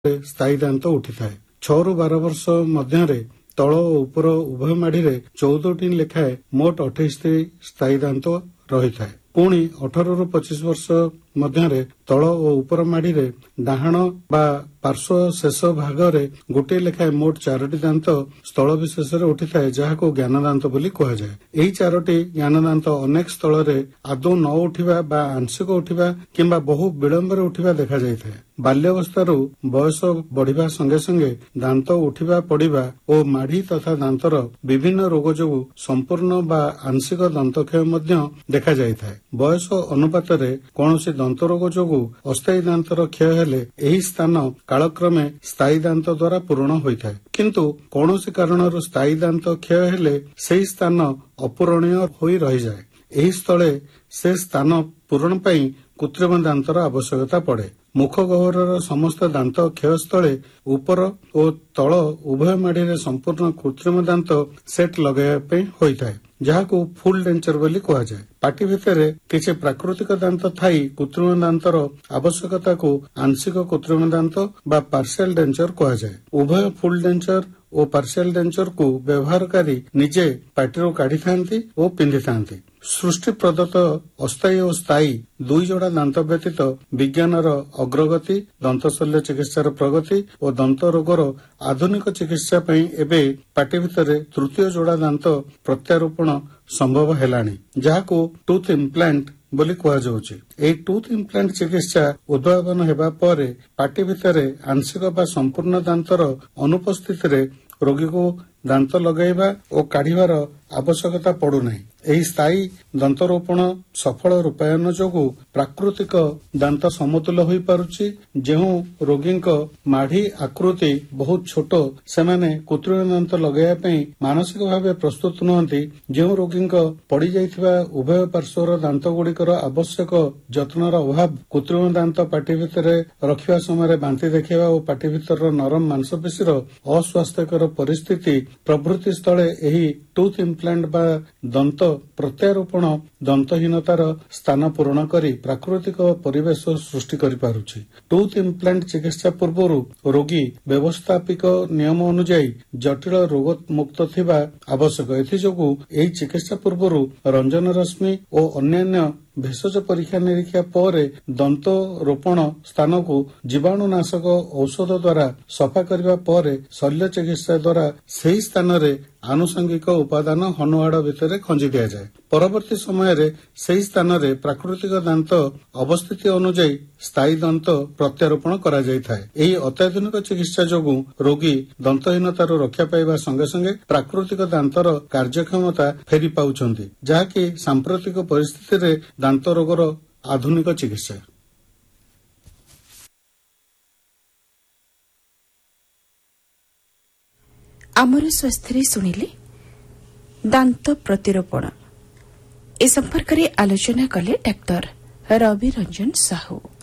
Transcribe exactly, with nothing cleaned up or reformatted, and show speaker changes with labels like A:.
A: ସ୍ଥାୟୀ ଦାନ୍ତ ଉଠିଥାଏ। ଛଅରୁ ବାର ବର୍ଷ ମଧ୍ୟରେ ତଳ ଓ ଉପର ଉଭୟ ମାଢିରେ ଚଉଦଟି ଲେଖାଏଁ ମୋଟ ଅଠେଇଶଟି ସ୍ଥାୟୀ ଦାନ୍ତ ରହିଥାଏ। ପୁଣି ଅଠରରୁ ପଚିଶ ବର୍ଷ ମଧ୍ୟରେ ତଳ ଓ ଉପର ମାଢିରେ ଡାହାଣ ବା ପାର୍ଶ୍ୱ ଶେଷ ଭାଗରେ ଗୋଟିଏ ଲେଖାଏଁ ମୋଟ ଚାରୋଟି ଦାନ୍ତ ସ୍ଥଳ ବିଶେଷରେ ଉଠିଥାଏ, ଯାହାକୁ ଜ୍ଞାନଦାନ୍ତ ବୋଲି କୁହାଯାଏ। ଏହି ଚାରୋଟି ଜ୍ଞାନଦାନ୍ତ ଅନେକ ସ୍ଥଳରେ ଆଦୌ ନ ଉଠିବା ବା ଆଂଶିକ ଉଠିବା କିମ୍ବା ବହୁ ବିଳମ୍ବରେ ଉଠିବା ଦେଖାଯାଇଥାଏ। ବାଲ୍ୟାବସ୍ଥାରୁ ବୟସ ବଢିବା ସଙ୍ଗେ ସଙ୍ଗେ ଦାନ୍ତ ଉଠିବା ପଡିବା ଓ ମାଢି ତଥା ଦାନ୍ତର ବିଭିନ୍ନ ରୋଗ ଯୋଗୁଁ ସମ୍ପୂର୍ଣ୍ଣ ବା ଆଂଶିକ ଦନ୍ତକ୍ଷୟ ମଧ୍ୟ ଦେଖାଯାଇଥାଏ। ବୟସ ଅନୁପାତରେ କୌଣସି ଦନ୍ତ ରୋଗ ଯୋଗୁଁ ଅସ୍ଥାୟୀ ଦାନ୍ତର କ୍ଷୟ ହେଲେ ଏହି ସ୍ଥାନ କାଳକ୍ରମେ ସ୍ଥାୟୀ ଦାନ୍ତ ଦ୍ୱାରା ପୂରଣ ହୋଇଥାଏ। କିନ୍ତୁ କୌଣସି କାରଣରୁ ସ୍ଥାୟୀ ଦାନ୍ତ କ୍ଷୟ ହେଲେ ସେହି ସ୍ଥାନ ଅପୂରଣୀୟ ହୋଇ ରହିଯାଏ। ଏହି ସ୍ଥଳେ ସେ ସ୍ଥାନ ପୂରଣ ପାଇଁ କୃତ୍ରିମ ଦାନ୍ତର ଆବଶ୍ୟକତା ପଡେ। ମୁଖ ଗହ୍ୱରର ସମସ୍ତ ଦାନ୍ତ କ୍ଷୟ ସ୍ଥଳେ ଉପର ଓ ତଳ ଉଭୟ ମାଢିରେ ସମ୍ପୂର୍ଣ୍ଣ କୃତ୍ରିମ ଦାନ୍ତ ସେଟ୍ ଲଗାଇବା ପାଇଁ ହୋଇଥାଏ, ଯାହାକୁ ଫୁଲ୍ ଡେଞ୍ଚର ବୋଲି କୁହାଯାଏ। ପାଟି ଭିତରେ କିଛି ପ୍ରାକୃତିକ ଦାନ୍ତ ଥାଇ କୃତ୍ରିମ ଦାନ୍ତର ଆବଶ୍ୟକତାକୁ ଆଂଶିକ କୃତ୍ରିମ ଦାନ୍ତ ବା ପାର୍ସିଆଲ ଡେଞ୍ଚର କୁହାଯାଏ। ଉଭୟ ଫୁଲ୍ ଡେଞ୍ଚର ଓ ପାର୍ସିଆଲ ଡେଞ୍ଚରକୁ ବ୍ୟବହାରକାରୀ ନିଜେ ପାଟିରୁ କାଢିଥାନ୍ତି ଓ ପିନ୍ଧିଥାନ୍ତି। ସୃଷ୍ଟି ପ୍ରଦତ୍ତ ଅସ୍ଥାୟୀ ଓ ସ୍ଥାୟୀ ଦୁଇ ଯୋଡ଼ା ଦାନ୍ତ ବ୍ୟତୀତ ବିଜ୍ଞାନର ଅଗ୍ରଗତି, ଦନ୍ତଶଲ୍ୟ ଚିକିତ୍ସାର ପ୍ରଗତି ଓ ଦନ୍ତ ରୋଗର ଆଧୁନିକ ଚିକିତ୍ସା ପାଇଁ ଏବେ ପାଟି ଭିତରେ ତୃତୀୟ ଯୋଡ଼ା ଦାନ୍ତ ପ୍ରତ୍ୟାରୋପଣ ସମ୍ଭବ ହେଲାଣି, ଯାହାକୁ ଟୁଥ୍ ଇମ୍ପ୍ଲାଣ୍ଟ ବୋଲି କୁହାଯାଉଛି। ଏହି ଟୁଥ୍ ଇମ୍ପ୍ଲାଣ୍ଟ ଚିକିତ୍ସା ଉଦ୍ଭାବନ ହେବା ପରେ ପାଟି ଭିତରେ ଆଂଶିକ ବା ସମ୍ପୂର୍ଣ୍ଣ ଦାନ୍ତର ଅନୁପସ୍ଥିତିରେ ରୋଗୀକୁ ଦାନ୍ତ ଲଗାଇବା ଓ କାଢିବାର ଆବଶ୍ୟକତା ପଡୁନାହିଁ। ଏହି ସ୍ଥାୟୀ ଦନ୍ତରୋପଣ ସଫଳ ରୂପାୟନ ଯୋଗୁଁ ପ୍ରାକୃତିକ ଦାନ୍ତ ସମତୁଲ ହୋଇପାରୁଛି। ଯେଉଁ ରୋଗୀଙ୍କ ମାଢି ଆକୃତି ବହୁତ ଛୋଟ, ସେମାନେ କୃତ୍ରିମ ଦାନ୍ତ ଲଗାଇବା ପାଇଁ ମାନସିକ ଭାବେ ପ୍ରସ୍ତୁତ ନୁହନ୍ତି। ଯେଉଁ ରୋଗୀଙ୍କ ପଡିଯାଇଥିବା ଉଭୟ ପାର୍ଶ୍ୱର ଦାନ୍ତ ଗୁଡ଼ିକର ଆବଶ୍ୟକ ଯତ୍ନର ଅଭାବ, କୃତ୍ରିମ ଦାନ୍ତ ପାଟି ଭିତରେ ରଖିବା ସମୟରେ ବାନ୍ତି ଦେଖାଇବା ଓ ପାଟି ଭିତରର ନରମ ମାଂସପେଶୀର ଅସ୍ୱାସ୍ଥ୍ୟକର ପରିସ୍ଥିତି ପ୍ରଭୃତି ସ୍ଥଳେ ଏହି ଟୁଥ୍ ଇମ୍ପ୍ଲାଣ୍ଟ ବା ଦନ୍ତ ପ୍ରତ୍ୟାରୋପଣ ଦନ୍ତହୀନତାର ସ୍ଥାନ ପୂରଣ କରି ପ୍ରାକୃତିକ ପରିବେଶ ସୃଷ୍ଟି କରିପାରୁଛି। ଟୁଥ୍ ଇମ୍ପ୍ଲାଣ୍ଟ ଚିକିତ୍ସା ପୂର୍ବରୁ ରୋଗୀ ବ୍ୟବସ୍ଥାପିକ ନିୟମ ଅନୁଯାୟୀ ଜଟିଳ ରୋଗ ମୁକ୍ତ ଥିବା ଆବଶ୍ୟକ। ଏଥିଯୋଗୁଁ ଏହି ଚିକିତ୍ସା ପୂର୍ବରୁ ରଞ୍ଜନ ରଶ୍ମି ଓ ଅନ୍ୟାନ୍ୟ ଭେଷଜ ପରୀକ୍ଷା ନିରୀକ୍ଷା ପରେ ଦନ୍ତ ରୋପଣ ସ୍ଥାନକୁ ଜୀବାଣୁନାଶକ ଔଷଧ ଦ୍ୱାରା ସଫା କରିବା ପରେ ଶଲ୍ୟ ଚିକିତ୍ସା ଦ୍ୱାରା ସେହି ସ୍ଥାନରେ ଆନୁଷଙ୍ଗିକ ଉପାଦାନ ହନୁହାଡ଼ ଭିତରେ ଖଞ୍ଜି ଦିଆଯାଏ। ପରବର୍ତ୍ତୀ ସମୟରେ ସେହି ସ୍ଥାନରେ ପ୍ରାକୃତିକ ଦାନ୍ତ ଅବସ୍ଥିତି ଅନୁଯାୟୀ ସ୍ଥାୟୀ ଦନ୍ତ ପ୍ରତ୍ୟାରୋପଣ କରାଯାଇଥାଏ। ଏହି ଅତ୍ୟାଧୁନିକ ଚିକିତ୍ସା ଯୋଗୁଁ ରୋଗୀ ଦନ୍ତହୀନତାରୁ ରକ୍ଷା ପାଇବା ସଙ୍ଗେ ସଙ୍ଗେ ପ୍ରାକୃତିକ ଦାନ୍ତର କାର୍ଯ୍ୟକ୍ଷମତା ଫେରି ପାଉଛନ୍ତି, ଯାହାକି ସାମ୍ପ୍ରତିକ ପରିସ୍ଥିତିରେ ଦାନ୍ତ ରୋଗର ଆଧୁନିକ ଚିକିତ୍ସା।
B: ଆମର ସ୍ୱାସ୍ଥ୍ୟରେ ଶୁଣିଲେ ଦାନ୍ତ ପ୍ରତିରୋପଣ ଏ ସମ୍ପର୍କରେ ଆଲୋଚନା କଲେ ଡାକ୍ତର ରବି ରଞ୍ଜନ ସାହୁ।